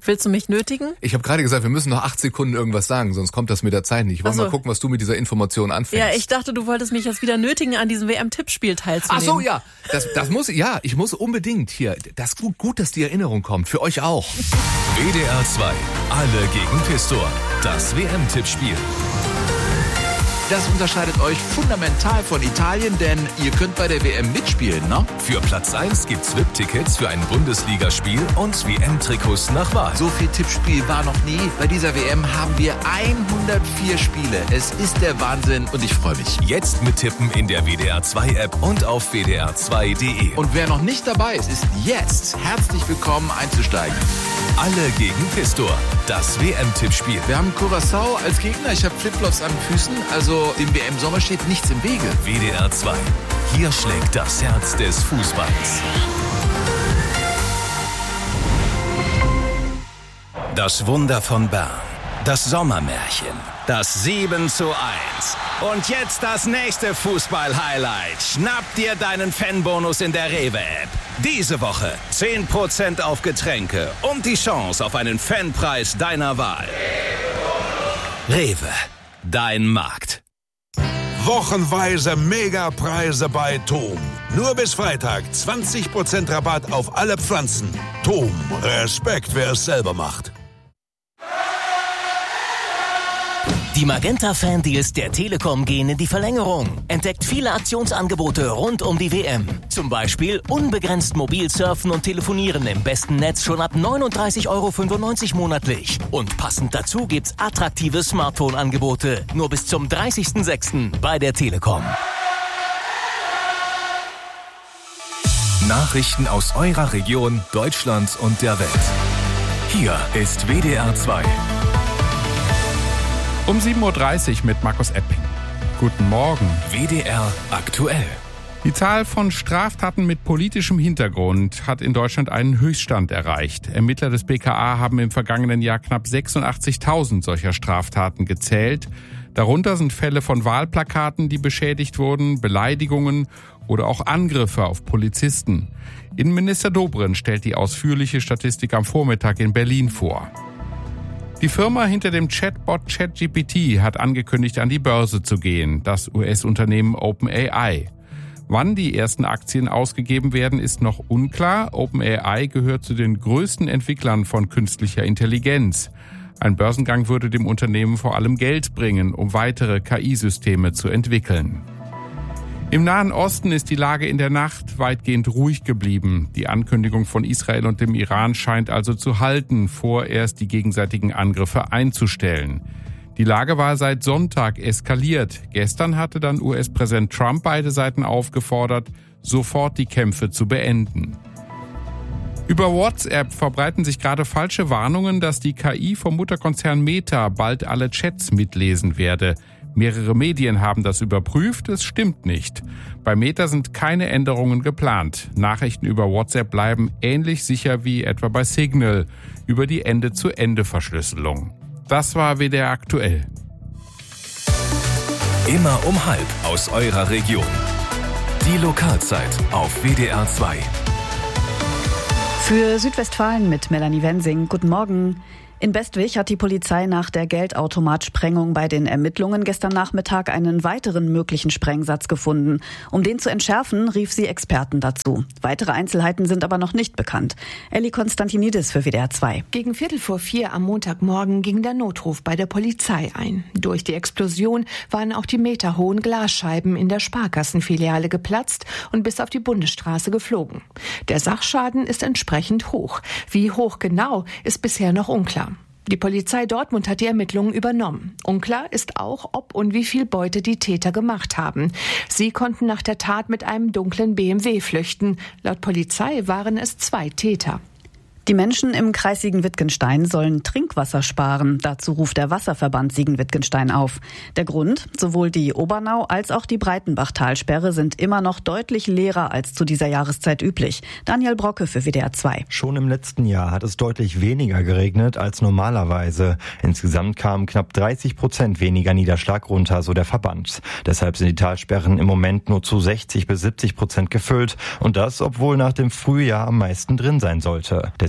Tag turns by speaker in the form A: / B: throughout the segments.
A: Willst du mich nötigen?
B: Ich habe gerade gesagt, wir müssen noch 8 Sekunden irgendwas sagen, sonst kommt das mit der Zeit nicht. Ich wollte mal gucken, was du mit dieser Information anfängst.
A: Ja, ich dachte, du wolltest mich jetzt wieder nötigen, an diesem WM-Tippspiel teilzunehmen.
B: Ach so, ja. Ich muss unbedingt hier. Das ist gut, dass die Erinnerung kommt. Für euch auch.
C: WDR 2. Alle gegen Pistor. Das WM-Tippspiel.
D: Das unterscheidet euch fundamental von Italien, denn ihr könnt bei der WM mitspielen, ne?
C: Für Platz 1 gibt's VIP-Tickets für ein Bundesligaspiel und WM-Trikots nach Wahl.
D: So viel Tippspiel war noch nie. Bei dieser WM haben wir 104 Spiele. Es ist der Wahnsinn und ich freue mich.
C: Jetzt mittippen in der WDR 2 App und auf wdr2.de.
D: Und wer noch nicht dabei ist, ist jetzt herzlich willkommen einzusteigen.
C: Alle gegen Pistor. Das WM-Tippspiel.
D: Wir haben Curaçao als Gegner. Ich habe Flipflops an den Füßen, also dem WM-Sommer steht nichts im Wege.
C: WDR 2. Hier schlägt das Herz des Fußballs. Das Wunder von Bern. Das Sommermärchen. Das 7:1. Und jetzt das nächste Fußball-Highlight. Schnapp dir deinen Fanbonus in der Rewe-App. Diese Woche 10% auf Getränke und die Chance auf einen Fanpreis deiner Wahl. Rewe. Dein Markt.
E: Wochenweise Megapreise bei TOM. Nur bis Freitag 20% Rabatt auf alle Pflanzen. TOM, Respekt, wer es selber macht.
F: Die Magenta-Fan-Deals der Telekom gehen in die Verlängerung. Entdeckt viele Aktionsangebote rund um die WM. Zum Beispiel unbegrenzt mobil surfen und telefonieren im besten Netz schon ab 39,95 € monatlich. Und passend dazu gibt's attraktive Smartphone-Angebote. Nur bis zum 30.06. bei der Telekom.
C: Nachrichten aus eurer Region, Deutschland und der Welt. Hier ist WDR 2.
G: Um 7:30 Uhr mit Markus Epping. Guten Morgen.
C: WDR aktuell.
G: Die Zahl von Straftaten mit politischem Hintergrund hat in Deutschland einen Höchststand erreicht. Ermittler des BKA haben im vergangenen Jahr knapp 86.000 solcher Straftaten gezählt. Darunter sind Fälle von Wahlplakaten, die beschädigt wurden, Beleidigungen oder auch Angriffe auf Polizisten. Innenminister Dobrindt stellt die ausführliche Statistik am Vormittag in Berlin vor. Die Firma hinter dem Chatbot ChatGPT hat angekündigt, an die Börse zu gehen, das US-Unternehmen OpenAI. Wann die ersten Aktien ausgegeben werden, ist noch unklar. OpenAI gehört zu den größten Entwicklern von künstlicher Intelligenz. Ein Börsengang würde dem Unternehmen vor allem Geld bringen, um weitere KI-Systeme zu entwickeln. Im Nahen Osten ist die Lage in der Nacht weitgehend ruhig geblieben. Die Ankündigung von Israel und dem Iran scheint also zu halten, vorerst die gegenseitigen Angriffe einzustellen. Die Lage war seit Sonntag eskaliert. Gestern hatte dann US-Präsident Trump beide Seiten aufgefordert, sofort die Kämpfe zu beenden. Über WhatsApp verbreiten sich gerade falsche Warnungen, dass die KI vom Mutterkonzern Meta bald alle Chats mitlesen werde. Mehrere Medien haben das überprüft, es stimmt nicht. Bei Meta sind keine Änderungen geplant. Nachrichten über WhatsApp bleiben ähnlich sicher wie etwa bei Signal über die Ende-zu-Ende-Verschlüsselung. Das war WDR aktuell.
C: Immer um 12:30 aus eurer Region. Die Lokalzeit auf WDR 2.
H: Für Südwestfalen mit Melanie Wensing. Guten Morgen. In Bestwig hat die Polizei nach der Geldautomatsprengung bei den Ermittlungen gestern Nachmittag einen weiteren möglichen Sprengsatz gefunden. Um den zu entschärfen, rief sie Experten dazu. Weitere Einzelheiten sind aber noch nicht bekannt. Elli Konstantinidis für WDR 2.
I: Gegen 3:45 am Montagmorgen ging der Notruf bei der Polizei ein. Durch die Explosion waren auch die meterhohen Glasscheiben in der Sparkassenfiliale geplatzt und bis auf die Bundesstraße geflogen. Der Sachschaden ist entsprechend hoch. Wie hoch genau, ist bisher noch unklar. Die Polizei Dortmund hat die Ermittlungen übernommen. Unklar ist auch, ob und wie viel Beute die Täter gemacht haben. Sie konnten nach der Tat mit einem dunklen BMW flüchten. Laut Polizei waren es 2 Täter.
H: Die Menschen im Kreis Siegen-Wittgenstein sollen Trinkwasser sparen. Dazu ruft der Wasserverband Siegen-Wittgenstein auf. Der Grund? Sowohl die Obernau als auch die Breitenbach-Talsperre sind immer noch deutlich leerer als zu dieser Jahreszeit üblich. Daniel Brocke für WDR 2.
J: Schon im letzten Jahr hat es deutlich weniger geregnet als normalerweise. Insgesamt kamen knapp 30% weniger Niederschlag runter, so der Verband. Deshalb sind die Talsperren im Moment nur zu 60-70% gefüllt. Und das, obwohl nach dem Frühjahr am meisten drin sein sollte.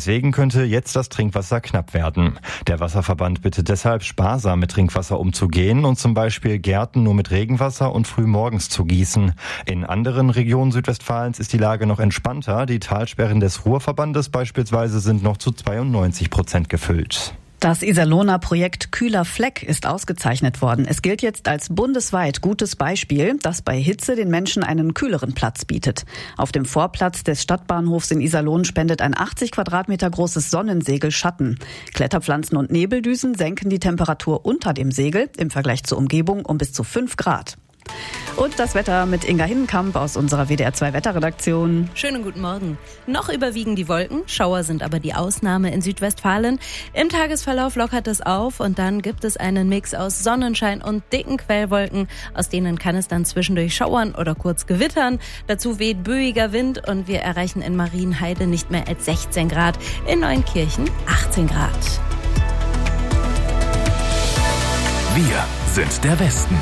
J: Deswegen könnte jetzt das Trinkwasser knapp werden. Der Wasserverband bittet deshalb, sparsam mit Trinkwasser umzugehen und zum Beispiel Gärten nur mit Regenwasser und frühmorgens zu gießen. In anderen Regionen Südwestfalens ist die Lage noch entspannter. Die Talsperren des Ruhrverbandes beispielsweise sind noch zu 92% gefüllt.
H: Das Iserlohner Projekt Kühler Fleck ist ausgezeichnet worden. Es gilt jetzt als bundesweit gutes Beispiel, das bei Hitze den Menschen einen kühleren Platz bietet. Auf dem Vorplatz des Stadtbahnhofs in Iserlohn spendet ein 80 Quadratmeter großes Sonnensegel Schatten. Kletterpflanzen und Nebeldüsen senken die Temperatur unter dem Segel im Vergleich zur Umgebung um bis zu 5 Grad. Und das Wetter mit Inga Hinnenkamp aus unserer WDR2 Wetterredaktion.
K: Schönen guten Morgen. Noch überwiegen die Wolken, Schauer sind aber die Ausnahme in Südwestfalen. Im Tagesverlauf lockert es auf und dann gibt es einen Mix aus Sonnenschein und dicken Quellwolken. Aus denen kann es dann zwischendurch schauern oder kurz gewittern. Dazu weht böiger Wind und wir erreichen in Marienheide nicht mehr als 16 Grad. In Neunkirchen 18 Grad.
C: Wir sind der Westen.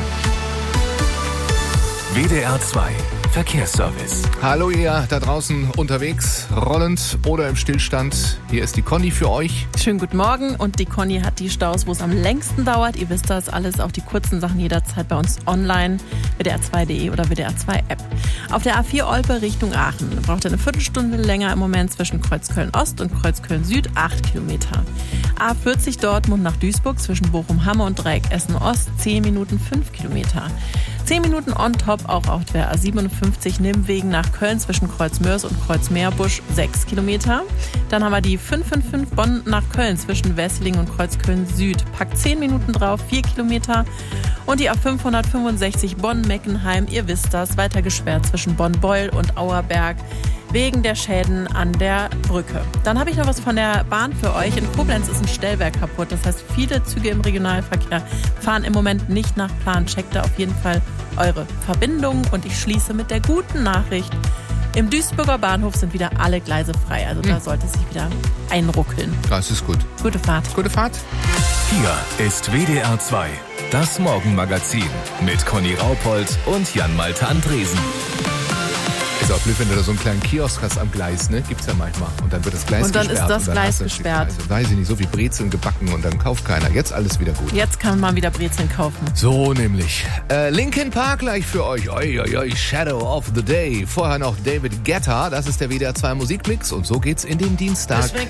C: WDR 2 Verkehrsservice.
B: Hallo ihr da draußen unterwegs, rollend oder im Stillstand. Hier ist die Conny für euch.
A: Schönen guten Morgen. Und die Conny hat die Staus, wo es am längsten dauert. Ihr wisst das alles, auch die kurzen Sachen jederzeit bei uns online, WDR2.de oder WDR2-App. Auf der A4 Olpe Richtung Aachen braucht ihr eine Viertelstunde länger im Moment zwischen Kreuzköln-Ost und Kreuzköln-Süd, 8 Kilometer. A40 Dortmund nach Duisburg zwischen Bochum-Hamme und Dreieck Essen-Ost, 10 Minuten 5 Kilometer. 10 Minuten on top auch auf der A57 Nimwegen nach Köln zwischen Kreuzmörs und Kreuzmeerbusch, 6 Kilometer. Dann haben wir die 555 Bonn nach Köln zwischen Wesseling und Kreuzköln Süd. Packt 10 Minuten drauf, 4 Kilometer. Und die A565 Bonn-Meckenheim, ihr wisst das, weiter gesperrt zwischen Bonn-Beul und Auerberg wegen der Schäden an der Brücke. Dann habe ich noch was von der Bahn für euch. In Koblenz ist ein Stellwerk kaputt. Das heißt, viele Züge im Regionalverkehr fahren im Moment nicht nach Plan. Checkt da auf jeden Fall eure Verbindungen. Und ich schließe mit der guten Nachricht. Im Duisburger Bahnhof sind wieder alle Gleise frei. Also da sollte sich wieder einruckeln.
B: Das ist gut.
A: Gute Fahrt.
B: Gute Fahrt.
C: Hier ist WDR 2, das Morgenmagazin mit Conny Raupold und Jan-Malte Andresen.
B: Ist auch blöd, wenn du da so einen kleinen Kiosk hast am Gleis, ne? Gibt's ja manchmal. Und dann wird das Gleis gesperrt.
A: Und dann ist das Gleis gesperrt.
B: Weiß ich nicht, so viel Brezeln gebacken und dann kauft keiner. Jetzt alles wieder gut.
A: Jetzt kann man wieder Brezeln kaufen.
B: So nämlich. Linkin Park gleich für euch. Shadow of the Day. Vorher noch David Guetta. Das ist der WDR 2 Musikmix. Und so geht's in den Dienstag.